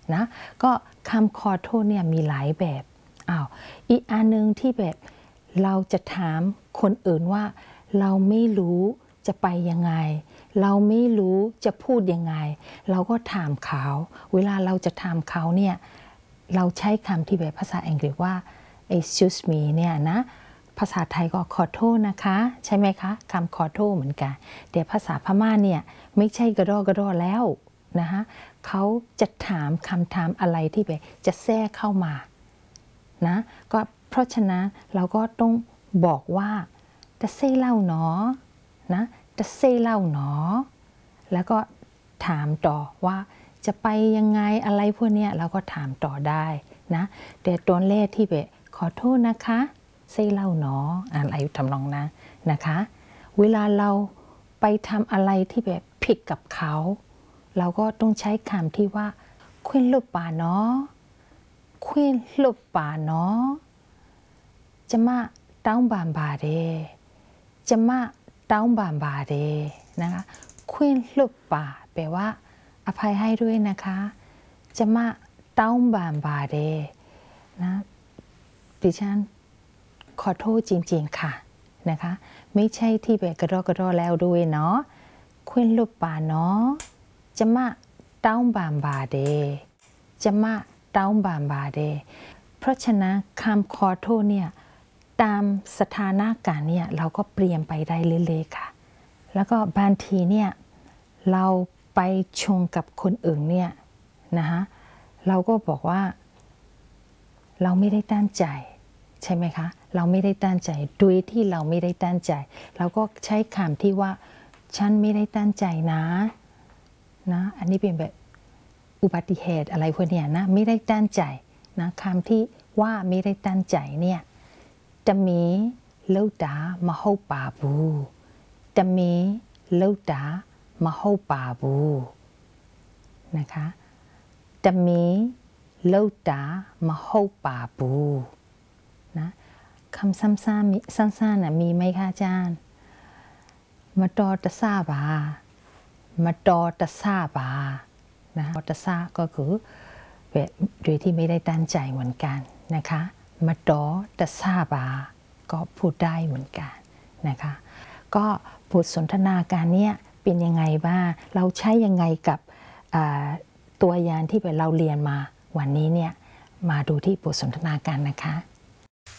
นะก็คำขอโทษเนี่ยมีหลายแบบอีกอันนึงที่แบบเราจะถามคนอื่นว่าเราไม่รู้จะไปยังไงเราไม่รู้จะพูดยังไงเราก็ถามเขาเวลาเราจะถามเขาเนี่ยเราใช้คำที่แบบภาษาอังกฤษว่า excuse me เนี่ยนะภาษาไทยก็ขอโทษนะคะใช่ไหมคะคำขอโทษเหมือนกันแต่ภาษาพม่าเนี่ยไม่ใช่กระดอกระดอแล้วนะคะเขาจะถามคำถามอะไรที่แบบจะแทรกเข้ามานะก็เพราะฉะนั้นเราก็ต้องบอกว่าจะเซ่เล่าเนาะนะจะเซ่เล่าเนาะแล้วก็ถามต่อว่าจะไปยังไงอะไรพวกนี้เราก็ถามต่อได้นะแต่ตอนแรกที่แบบขอโทษนะคะเซ่เล่าเนาะอะไรทำนองนั้นนะคะเวลาเราไปทำอะไรที่แบบผิดกับเขาเราก็ต้องใช้คำที่ว่าคุยลุบป่าเนาะคุยลุบป่าเนาะจะมาတောင်းပန်ပါတယ်จะมาတောင်းပန်ပါတယ်นะคะคุยลุบป่าแปลว่าอภัยให้ด้วยนะคะจะมาတောင်းပန်ပါတယ်นะดิฉันขอโทษจริงๆค่ะนะคะไม่ใช่ที่แบบกระดอแล้วด้วยเนาะคุยลุบป่าเนาะจะมาတောင်းပန်ပါတယ်จะมาတောင်းပန်ပါတယ်เพราะฉะนั้นคำขอโทษเนี่ยตามสถานการณ์เนี่ยเราก็เปลี่ยนไปได้เรื่อยๆค่ะแล้วก็บางทีเนี่ยเราไปชงกับคนอื่นเนี่ยนะคะเราก็บอกว่าเราไม่ได้ตั้งใจใช่ไหมคะเราไม่ได้ตั้งใจโดยที่เราไม่ได้ตั้งใจเราก็ใช้คำที่ว่าฉันไม่ได้ตั้งใจนะอันนี้เป็นแบบอุบัติเหตุอะไรพวกนี้นะไม่ได้ตั้งใจนะคำที่ว่าไม่ได้ตั้งใจเนี่ยจะมีเล่าด่ามาเข้าป่าบูจะมีเล่าด่ามาเข้าป่าบูนะคะจะมีเล่าด่ามาเข้าป่าบูนะคำสั้นๆมีไหมคะอาจารย์มาตอตะซาบามาตอตะซาบานะตะซาก็คือแบบโดยที่ไม่ได้ตั้งใจเหมือนกันนะคะมาตอตะซาบาก็พูดได้เหมือนกันนะคะก็บทสนทนาการเนี้ยเป็นยังไงบ้างเราใช้ยังไงกับตัวอย่างที่เราเรียนมาวันนี้เนี่ยมาดูที่บทสนทนาการนะคะ